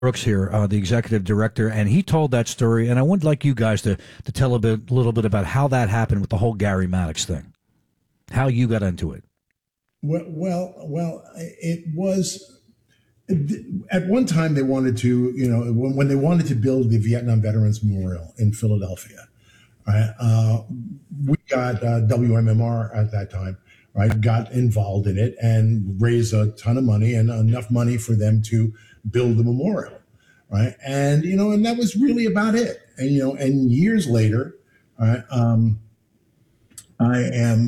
Brooks here, the executive director, and he told that story. And I would like you guys to tell a little bit about how that happened with the whole Gary Maddox thing, how you got into it. Well, it was at one time they wanted to, when they wanted to build the Vietnam Veterans Memorial in Philadelphia, right? We got WMMR at that time, right? Got involved in it and raised a ton of money and enough money for them to build the memorial, right? And and that was really about it. And and years later, right, I am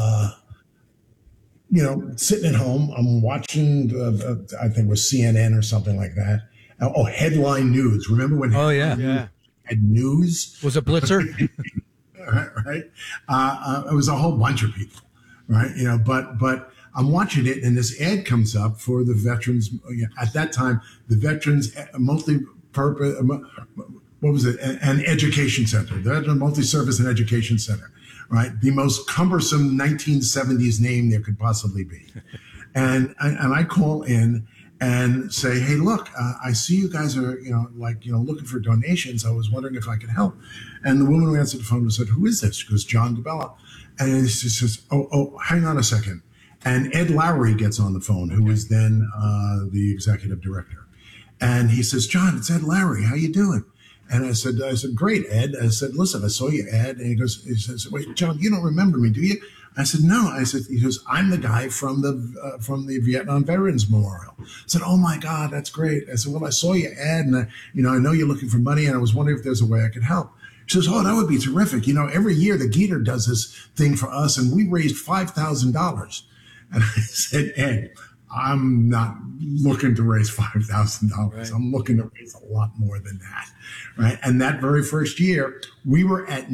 sitting at home. I'm watching, I think it was CNN or something like that. Oh, Headline News. Remember when? Oh yeah, yeah. Had news. Was it Blitzer? right. It was a whole bunch of people, right? But I'm watching it, and this ad comes up for the veterans. At that time, the Veterans Multi-Purpose, what was it? An education center, the Veterans Multi-Service and Education Center, right? The most cumbersome 1970s name there could possibly be. And I call in and say, hey, look, I see you guys are, looking for donations. I was wondering if I could help. And the woman who answered the phone said, who is this? She goes, John DeBella. And she says, oh, hang on a second. And Ed Lowry gets on the phone, who was then the executive director. And he says, John, it's Ed Lowry. How you doing? And I said, great, Ed. I said, listen, I saw your ad. And he says, wait, John, you don't remember me, do you? I said, no. He goes, I'm the guy from the Vietnam Veterans Memorial. I said, oh my God, that's great. I said, well, I saw your ad, and I know you're looking for money, and I was wondering if there's a way I could help. She says, oh, that would be terrific. Every year the Geter does this thing for us, and we raised $5,000. And I said, Ed, I'm not looking to raise $5,000. Right. I'm looking to raise a lot more than that, right? And that very first year, we were at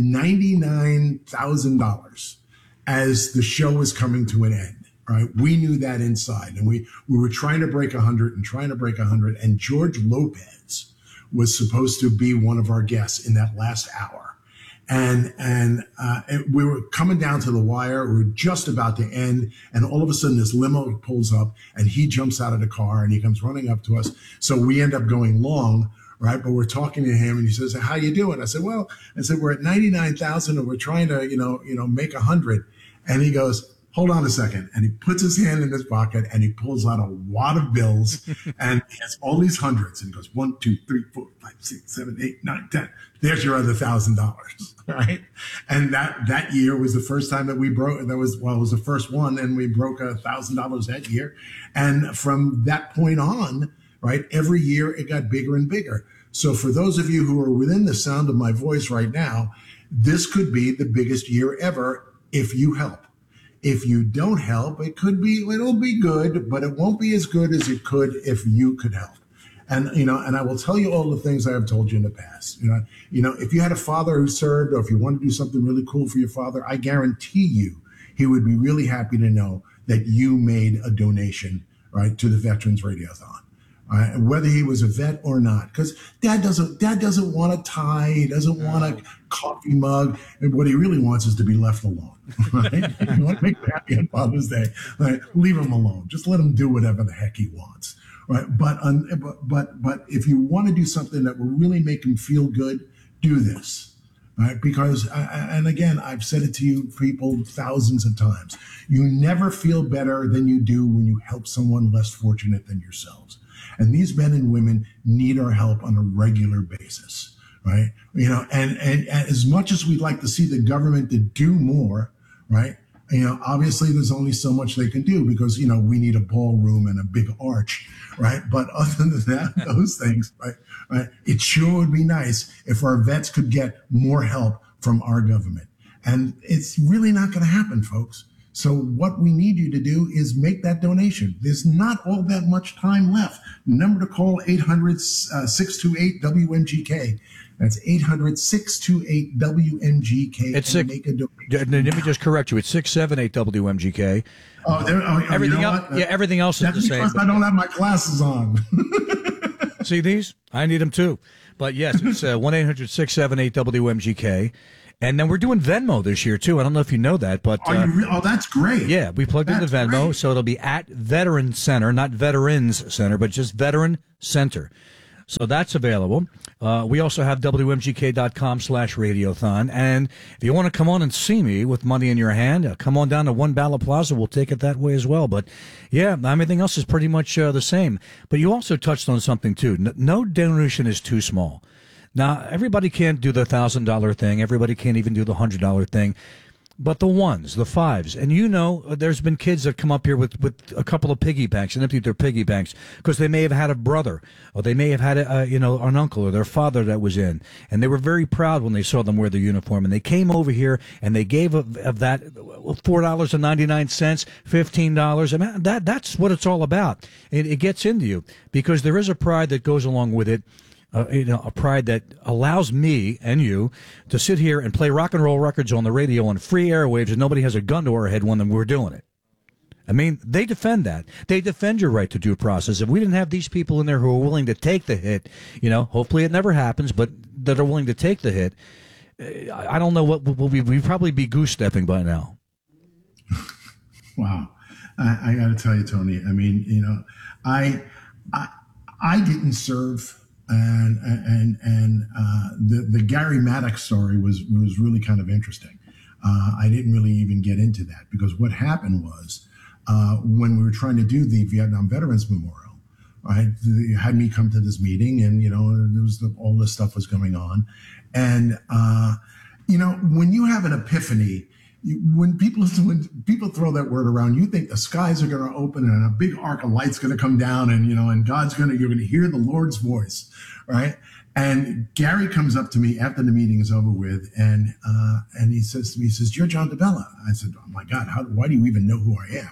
$99,000 as the show was coming to an end, right? We knew that inside, and we were trying to break 100 and trying to break 100. And George Lopez was supposed to be one of our guests in that last hour. And we were coming down to the wire. We were just about to end. And all of a sudden this limo pulls up and he jumps out of the car and he comes running up to us. So we end up going long, right? But we're talking to him and he says, how you doing? I said, we're at 99,000 and we're trying to, make 100. And he goes, hold on a second. And he puts his hand in his pocket and he pulls out a wad of bills and he has all these hundreds. And he goes, 1, 2, 3, 4, 5, 6, 7, 8, 9, 10. There's your other $1,000, right? And that year was the first time that we broke. It was the first one, and we broke $1,000 that year. And from that point on, right, every year it got bigger and bigger. So for those of you who are within the sound of my voice right now, this could be the biggest year ever if you help. If you don't help, it'll be good, but it won't be as good as it could if you could help. And, and I will tell you all the things I have told you in the past. If you had a father who served, or if you want to do something really cool for your father, I guarantee you he would be really happy to know that you made a donation, right, to the Veterans Radiothon. Right? Whether he was a vet or not, because dad doesn't want a tie, he doesn't want a coffee mug, and what he really wants is to be left alone. Right? You want to make him happy on Father's Day, right? Leave him alone. Just let him do whatever the heck he wants. Right, but if you want to do something that will really make him feel good, do this, right? Because, and again, I've said it to you people thousands of times. You never feel better than you do when you help someone less fortunate than yourselves. And these men and women need our help on a regular basis, right? And as much as we'd like to see the government to do more, right? Obviously there's only so much they can do because, we need a ballroom and a big arch, right? But other than that, those things, right? It sure would be nice if our vets could get more help from our government. And it's really not going to happen, folks. So what we need you to do is make that donation. There's not all that much time left. Number to call, 800-628-WMGK. That's 800-628-WMGK. It's make a donation. Let me just correct you. It's 678-WMGK. Everything else, everything else is the same. Because I don't have my glasses on. See these? I need them too. But yes, it's 1-800-678-WMGK. And then we're doing Venmo this year, too. I don't know if you know that, but... that's great. Yeah, we plugged in the Venmo, great. So it'll be at Veteran Center, not Veterans Center, but just Veteran Center. So that's available. We also have WMGK.com/radiothon. And if you want to come on and see me with money in your hand, come on down to One Ballot Plaza. We'll take it that way as well. But yeah, everything else is pretty much the same. But you also touched on something too. No donation is too small. Now, everybody can't do the $1,000 thing. Everybody can't even do the $100 thing. But the ones, the fives, and there's been kids that come up here with a couple of piggy banks and empty their piggy banks because they may have had a brother or they may have had an uncle or their father that was in, and they were very proud when they saw them wear the uniform, and they came over here and they gave of that $4.99, $15. I mean, that's what it's all about. It gets into you because there is a pride that goes along with it. A pride that allows me and you to sit here and play rock and roll records on the radio on free airwaves and nobody has a gun to our head when we're doing it. I mean, they defend that. They defend your right to due process. If we didn't have these people in there who are willing to take the hit, hopefully it never happens, but that are willing to take the hit, I don't know what we'd probably be goose stepping by now. Wow. I got to tell you, Tony, I mean, I didn't serve. And the Gary Maddox story was really kind of interesting. I didn't really even get into that because what happened was when we were trying to do the Vietnam Veterans Memorial, right? They had me come to this meeting, and there was all this stuff was going on, and when you have an epiphany. When people throw that word around, you think the skies are going to open and a big arc of light's going to come down, and and you're going to hear the Lord's voice, right? And Gary comes up to me after the meeting is over with, and he says to me, "You're John DeBella." I said, "Oh my God, why do you even know who I am?"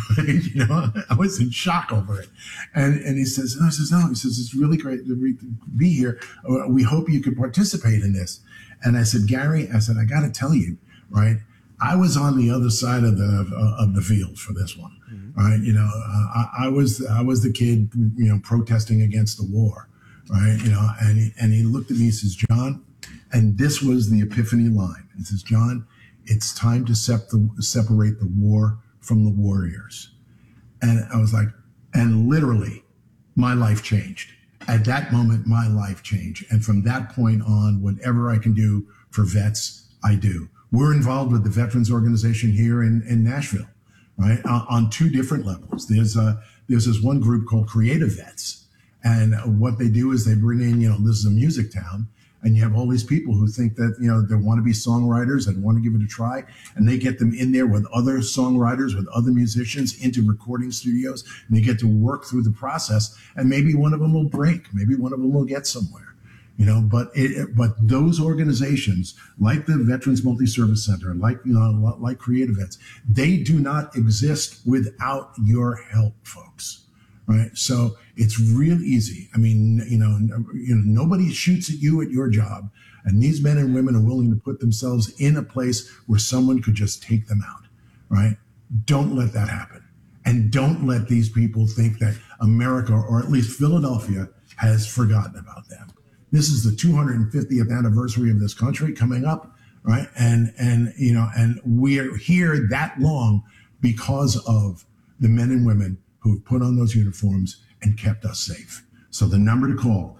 I was in shock over it, and he says, "No," he says, "It's really great to be here. We hope you could participate in this." And I said, "Gary," I said, "I got to tell you, right? I was on the other side of the field for this one, right? I was the kid, protesting against the war, right? And he looked at me and says, "John," and this was the epiphany line. He says, "John, it's time to separate the war from the warriors." And I was like, and literally, my life changed. At that moment, my life changed, and from that point on, whatever I can do for vets, I do. We're involved with the Veterans Organization here in Nashville, right? On two different levels. There's this one group called Creative Vets. And what they do is they bring in, this is a music town, and you have all these people who think that, they want to be songwriters and want to give it a try. And they get them in there with other songwriters, with other musicians into recording studios, and they get to work through the process. And maybe one of them will break. Maybe one of them will get somewhere. But those organizations like the Veterans Multi-Service Center, like Creative Vets, they do not exist without your help, folks. Right? So it's real easy. I mean, nobody shoots at you at your job, and these men and women are willing to put themselves in a place where someone could just take them out. Right? Don't let that happen, and don't let these people think that America, or at least Philadelphia, has forgotten about them. This is the 250th anniversary of this country coming up, right? And we're here that long because of the men and women who have put on those uniforms and kept us safe. So the number to call,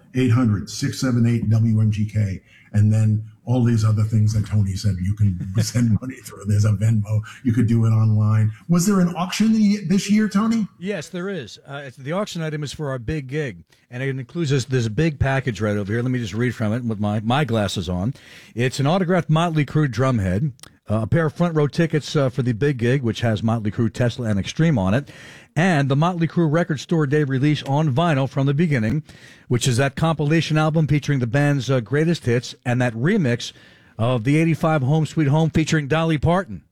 800-678-WMGK, and then all these other things that Tony said. You can send money through. There's a Venmo. You could do it online. Was there an auction this year, Tony? Yes, there is. The auction item is for our big gig, and it includes this big package right over here. Let me just read from it with my glasses on. It's an autographed Motley Crue drumhead, a pair of front row tickets for the big gig, which has Motley Crue, Tesla, and Extreme on it, and the Motley Crue Record Store Day release on vinyl from the beginning, which is that compilation album featuring the band's greatest hits and that remix of the 85 Home Sweet Home featuring Dolly Parton.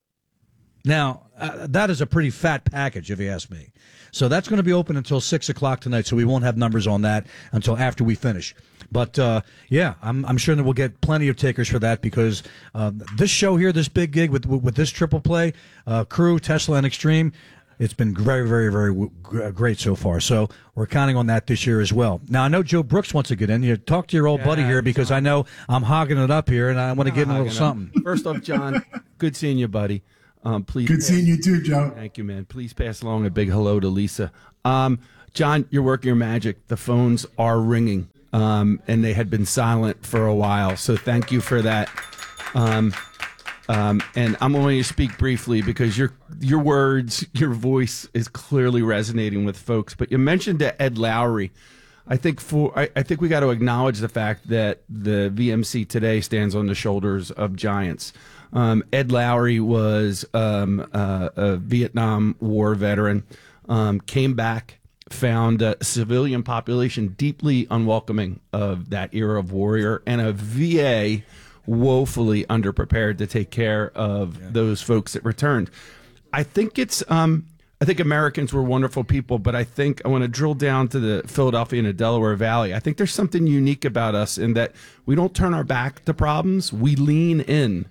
Now, that is a pretty fat package, if you ask me. So that's going to be open until 6 o'clock tonight, so we won't have numbers on that until after we finish. But, yeah, I'm sure that we'll get plenty of takers for that because this show here, this big gig with this triple play, Crue, Tesla, and Extreme, it's been very, very, very great so far. So we're counting on that this year as well. Now, I know Joe Brooks wants to get in. You talk to your old buddy here because I know I'm hogging it up here, and I want to get in a little something. First off, John, good seeing you, buddy. Please. Good seeing you too, Joe. Thank you, man. Please pass along a big hello to Lisa. John, you're working your magic. The phones are ringing, and they had been silent for a while. So thank you for that. And I'm only going to speak briefly because your words, your voice is clearly resonating with folks. But you mentioned Ed Lowry. I think we got to acknowledge the fact that the VMC today stands on the shoulders of giants. Ed Lowry was a Vietnam War veteran, came back, found a civilian population deeply unwelcoming of that era of warrior, and a VA woefully underprepared to take care of those folks that returned. I think I think Americans were wonderful people, but I think I want to drill down to the Philadelphia and the Delaware Valley. I think there's something unique about us in that we don't turn our back to problems. We lean in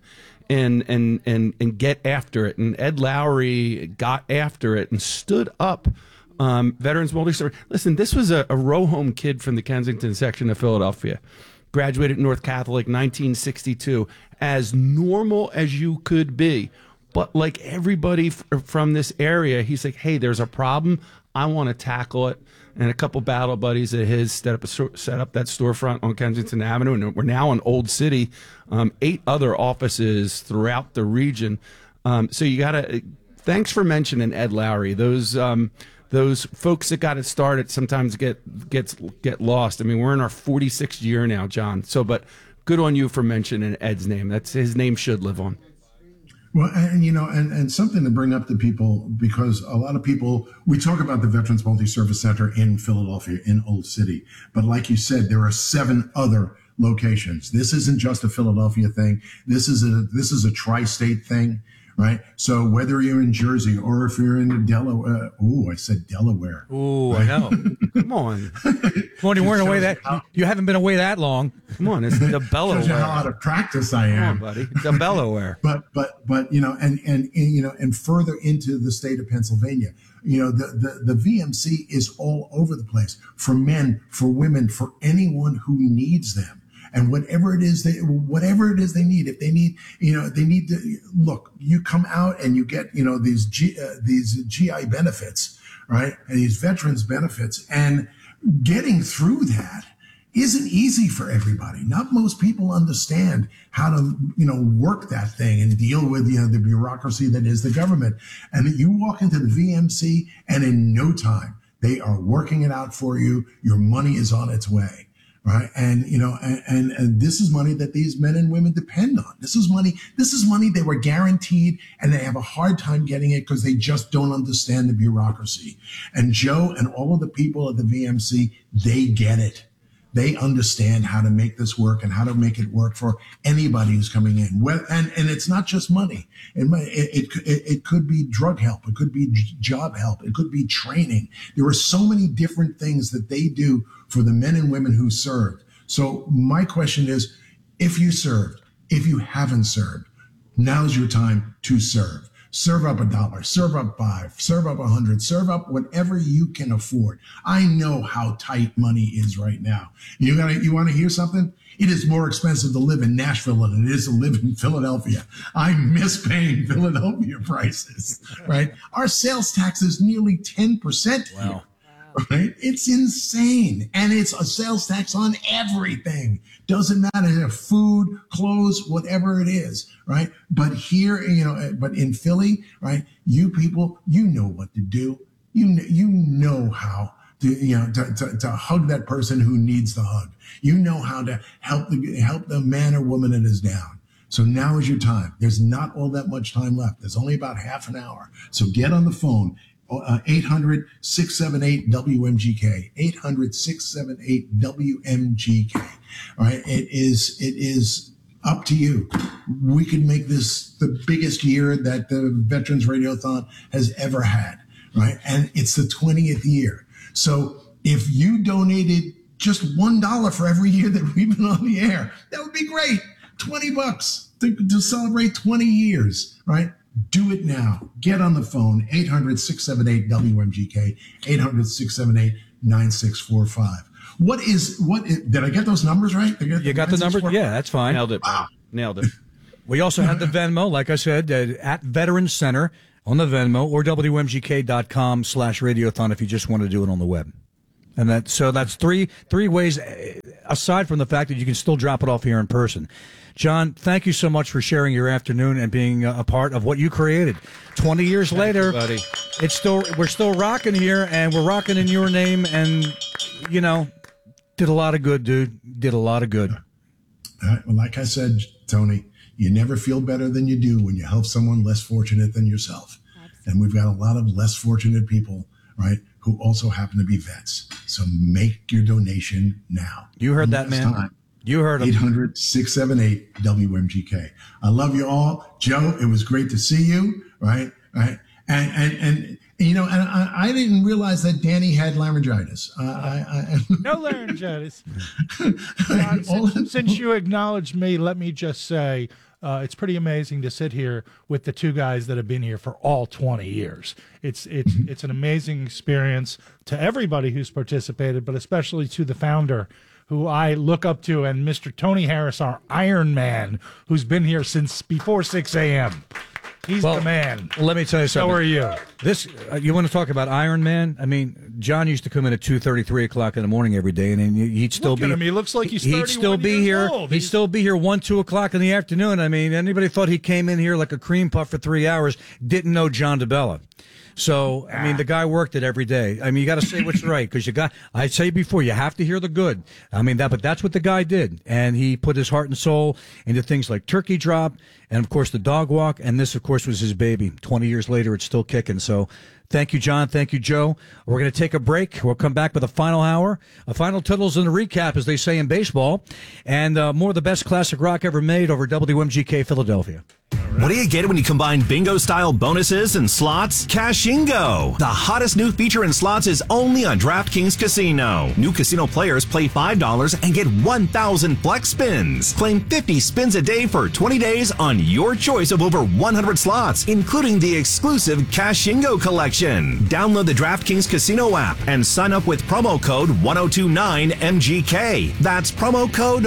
and get after it. And Ed Lowry got after it and stood up. Veterans Multi-Service. Listen, this was a row home kid from the Kensington section of Philadelphia. Graduated North Catholic 1962, as normal as you could be. But like everybody from this area, he's like, hey, there's a problem. I want to tackle it. And a couple battle buddies of his set up that storefront on Kensington Avenue. And we're now in Old City, 8 other offices throughout the region. So you got to, thanks for mentioning Ed Lowry. Those folks that got it started sometimes get lost. I mean, we're in our 46th year now, John. So, but good on you for mentioning Ed's name. That's his name should live on. Well, and and something to bring up to people, because a lot of people, we talk about the Veterans Multi-Service Center in Philadelphia, in Old City, but like you said, there are 7 other locations. This isn't just a Philadelphia thing. This is a tri-state thing, right? So whether you're in Jersey or if you're in Delaware, I said Delaware. Ooh, I know. Come on. You weren't away that. You haven't been away that long. Come on, it's the Delaware. Shows you how out of practice I am, come on, buddy. It's the Delaware. But and further into the state of Pennsylvania, the VMC is all over the place for men, for women, for anyone who needs them. And whatever it is they need, if they need, they need to look, you come out and you get, these GI benefits, right? And these veterans benefits, and getting through that isn't easy for everybody. Not most people understand how to, work that thing and deal with, the bureaucracy that is the government. And that you walk into the VMC and in no time, they are working it out for you. Your money is on its way. Right. And, and this is money that these men and women depend on. This is money they were guaranteed, and they have a hard time getting it because they just don't understand the bureaucracy. And Joe and all of the people at the VMC, they get it. They understand how to make this work and how to make it work for anybody who's coming in. And it's not just money. It could be drug help. It could be job help. It could be training. There are so many different things that they do for the men and women who served. So my question is, if you served, if you haven't served, now's your time to serve. Serve up $1, serve up $5, serve up $100, serve up whatever you can afford. I know how tight money is right now. You want to hear something? It is more expensive to live in Nashville than it is to live in Philadelphia. I miss paying Philadelphia prices, right? Our sales tax is nearly 10% Wow. here. Right? It's insane. And it's a sales tax on everything. Doesn't matter if food, clothes, whatever it is, right? But here, but in Philly, right? You people, you know what to do. You know how to hug that person who needs the hug. You know how to help the man or woman that is down. So now is your time. There's not all that much time left. There's only about half an hour. So get on the phone. 800-678-WMGK, 800-678-WMGK. All right. It is up to you. We could make this the biggest year that the Veterans Radiothon has ever had. Right. And it's the 20th year. So if you donated just $1 for every year that we've been on the air, that would be great. $20 to celebrate 20 years. Right. Do it now. Get on the phone, 800-678-WMGK, 800-678-9645. Did I get those numbers right? You got the numbers? Yeah, that's fine. Nailed it, bro. Nailed it. We also had the Venmo, like I said, at Veterans Center. on the Venmo, or WMGK.com/radiothon if you just want to do it on the web. And that's three ways, aside from the fact that you can still drop it off here in person. John, thank you so much for sharing your afternoon and being a part of what you created. 20 years later, buddy. we're still rocking here, and we're rocking in your name, and, did a lot of good, dude. Did a lot of good. Well, like I said, Tony, you never feel better than you do when you help someone less fortunate than yourself. Absolutely. And we've got a lot of less fortunate people, right, who also happen to be vets. So make your donation now. You heard that, man. Time. You heard him. 800-678-WMGK. I love you all. Joe, it was great to see you, right? And I didn't realize that Danny had laryngitis. No laryngitis. Since you acknowledged me, let me just say, it's pretty amazing to sit here with the two guys that have been here for all 20 years. It's an amazing experience to everybody who's participated, but especially to the founder, who I look up to, and Mr. Tony Harris, our Iron Man, who's been here since before 6 a.m. He's the man. Let me tell you something. So are you. You want to talk about Iron Man? I mean, John used to come in at 2:30, 3 o'clock in the morning every day, and he'd still be. Look at him. He looks like he's 31 He'd still be years here. old. He'd still be here 1, 2 o'clock in the afternoon. I mean, anybody thought he came in here like a cream puff for 3 hours didn't know John DeBella. So, I mean, the guy worked it every day. I mean, you got to say what's right, because I say before, you have to hear the good. I mean, but that's what the guy did. And he put his heart and soul into things like Turkey Drop and, of course, the dog walk. And this, of course, was his baby. 20 years later, it's still kicking. So thank you, John. Thank you, Joe. We're going to take a break. We'll come back with a final hour, a final totals and a recap, as they say in baseball, and more of the best classic rock ever made over WMGK Philadelphia. What do you get when you combine bingo-style bonuses and slots? Cashingo! The hottest new feature in slots is only on DraftKings Casino. New casino players play $5 and get 1,000 flex spins. Claim 50 spins a day for 20 days on your choice of over 100 slots, including the exclusive Cashingo collection. Download the DraftKings Casino app and sign up with promo code 1029MGK. That's promo code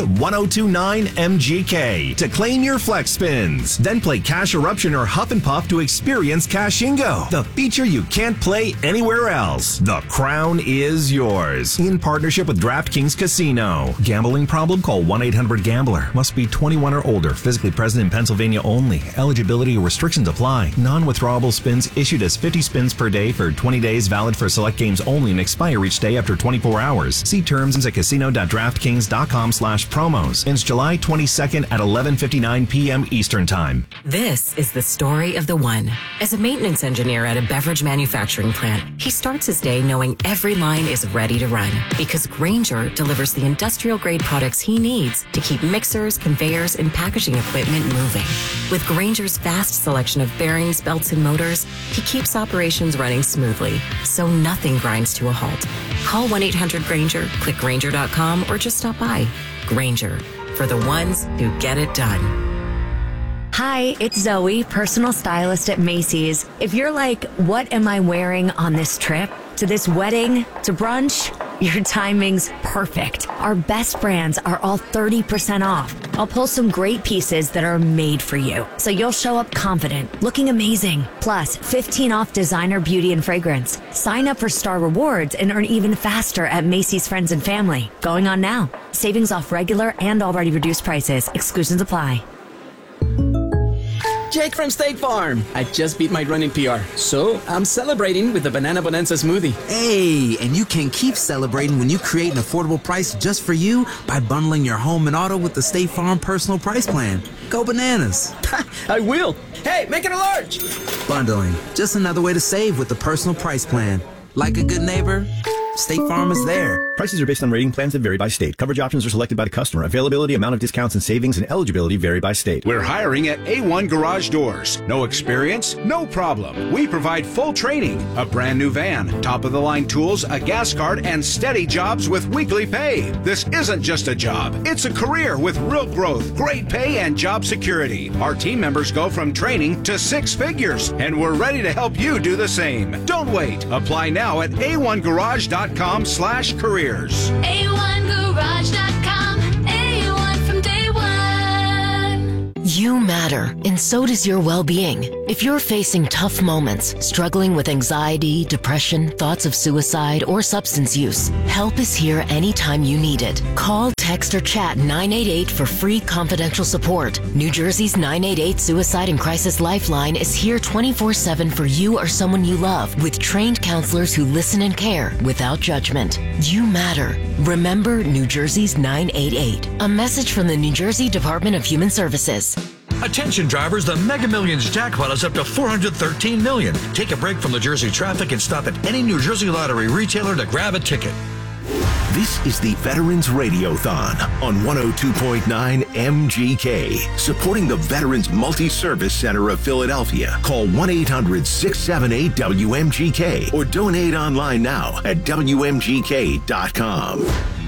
1029MGK to claim your flex spins. Then play Cash Eruption or Huff and Puff to experience Cashingo, the feature you can't play anywhere else. The crown is yours. In partnership with DraftKings Casino. Gambling problem? Call 1-800-GAMBLER. Must be 21 or older. Physically present in Pennsylvania only. Eligibility restrictions apply. Non-withdrawable spins issued as 50 spins per day for 20 days, valid for select games only, and expire each day after 24 hours. See terms at casino.draftkings.com/promos. Ends July 22nd at 11:59 p.m. Eastern Time. This is the story of the one. As a maintenance engineer at a beverage manufacturing plant, he starts his day knowing every line is ready to run, because Grainger delivers the industrial-grade products he needs to keep mixers, conveyors, and packaging equipment moving. With Grainger's vast selection of bearings, belts, and motors, he keeps operations running smoothly, so nothing grinds to a halt. Call 1-800-GRAINGER, click Grainger.com, or just stop by. Grainger, for the ones who get it done. Hi, it's Zoe, personal stylist at Macy's. If you're like, what am I wearing on this trip? To this wedding? To brunch? Your timing's perfect. Our best brands are all 30% off. I'll pull some great pieces that are made for you, so you'll show up confident, looking amazing. Plus, 15 off designer beauty and fragrance. Sign up for Star Rewards and earn even faster at Macy's Friends and Family. Going on now. Savings off regular and already reduced prices. Exclusions apply. Jake from State Farm. I just beat my running PR, so I'm celebrating with the Banana Bonanza smoothie. Hey, and you can keep celebrating when you create an affordable price just for you by bundling your home and auto with the State Farm Personal Price Plan. Go bananas. I will. Hey, make it a large. Bundling, just another way to save with the Personal Price Plan. Like a good neighbor, State Farm is there. Prices are based on rating plans that vary by state. Coverage options are selected by the customer. Availability, amount of discounts and savings, and eligibility vary by state. We're hiring at A1 Garage Doors. No experience? No problem. We provide full training, a brand new van, top-of-the-line tools, a gas card, and steady jobs with weekly pay. This isn't just a job. It's a career with real growth, great pay, and job security. Our team members go from training to 6 figures, and we're ready to help you do the same. Don't wait. Apply now at a1garage.com/careers. A1garage.com, A1 from day one. You matter. matter, and so does your well-being. If you're facing tough moments, struggling with anxiety, depression, thoughts of suicide, or substance use, help is here anytime you need it. Call, text, or chat 988 for free confidential support. New Jersey's 988 Suicide and Crisis Lifeline is here 24/7 for you or someone you love, with trained counselors who listen and care without judgment. You matter. Remember New Jersey's 988. A message from the New Jersey Department of Human Services. Attention drivers, the Mega Millions jackpot is up to $413 million. Take a break from the Jersey traffic and stop at any New Jersey Lottery retailer to grab a ticket. This is the Veterans Radiothon on 102.9 MGK, supporting the Veterans Multi-Service Center of Philadelphia. Call 1-800-678-WMGK or donate online now at WMGK.com.